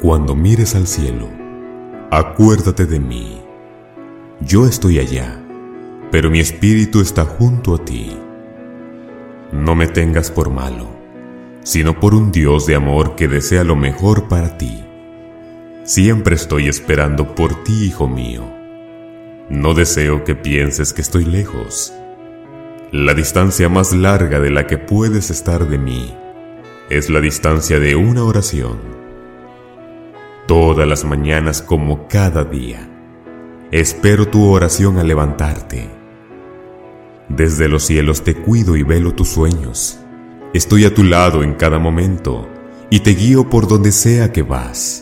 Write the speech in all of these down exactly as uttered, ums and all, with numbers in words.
Cuando mires al cielo, acuérdate de mí. Yo estoy allá, pero mi espíritu está junto a ti. No me tengas por malo, sino por un Dios de amor que desea lo mejor para ti. Siempre estoy esperando por ti, hijo mío. No deseo que pienses que estoy lejos. La distancia más larga de la que puedes estar de mí es la distancia de una oración. Todas las mañanas, como cada día, espero tu oración al levantarte. Desde los cielos te cuido y velo tus sueños. Estoy a tu lado en cada momento y te guío por donde sea que vas.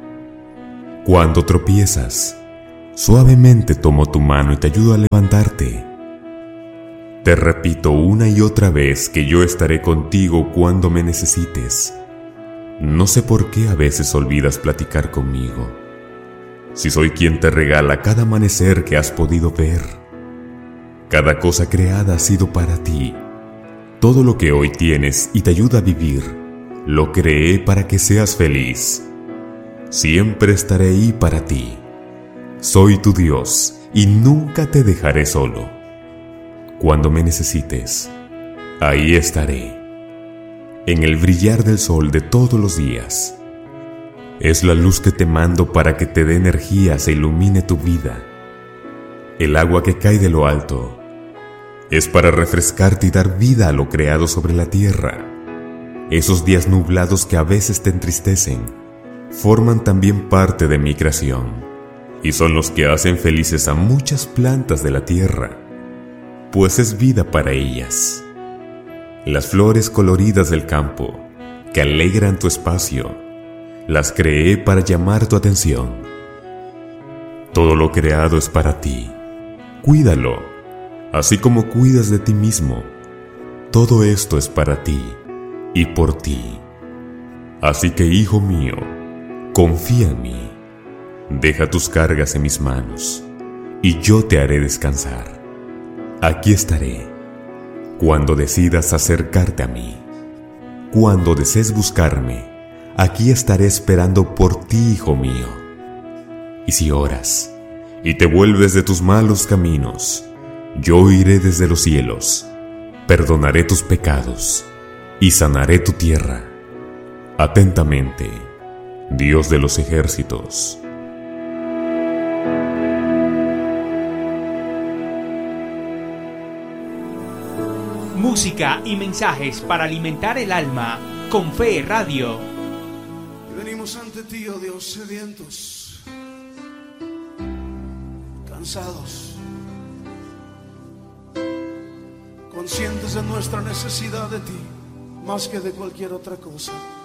Cuando tropiezas, suavemente tomo tu mano y te ayudo a levantarte. Te repito una y otra vez que yo estaré contigo cuando me necesites. No sé por qué a veces olvidas platicar conmigo, si soy quien te regala cada amanecer que has podido ver. Cada cosa creada ha sido para ti. Todo lo que hoy tienes y te ayuda a vivir, lo creé para que seas feliz. Siempre estaré ahí para ti. Soy tu Dios y nunca te dejaré solo. Cuando me necesites, ahí estaré. En el brillar del sol de todos los días. Es la luz que te mando para que te dé energías e ilumine tu vida. El agua que cae de lo alto es para refrescarte y dar vida a lo creado sobre la tierra. Esos días nublados que a veces te entristecen forman también parte de mi creación y son los que hacen felices a muchas plantas de la tierra, pues es vida para ellas. Las flores coloridas del campo que alegran tu espacio, las creé para llamar tu atención. Todo lo creado es para ti. Cuídalo, así como cuidas de ti mismo. Todo esto es para ti y por ti. Así que, hijo mío, confía en mí. Deja tus cargas en mis manos y yo te haré descansar. Aquí estaré cuando decidas acercarte a mí. Cuando desees buscarme, aquí estaré esperando por ti, hijo mío. Y si oras y te vuelves de tus malos caminos, yo iré desde los cielos, perdonaré tus pecados y sanaré tu tierra. Atentamente, Dios de los ejércitos. Música y mensajes para alimentar el alma con Fe Radio. Venimos ante ti, oh Dios, sedientos, cansados, conscientes de nuestra necesidad de ti, más que de cualquier otra cosa.